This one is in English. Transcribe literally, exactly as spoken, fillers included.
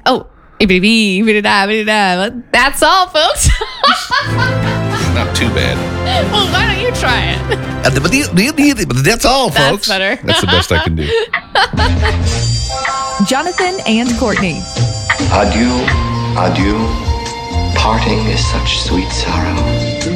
Oh, that's all, folks. Not too bad. Well, why don't you try it? That's all, folks. That's better. That's the best I can do. Jonathan and Courtney. Adieu, adieu. Parting is such sweet sorrow.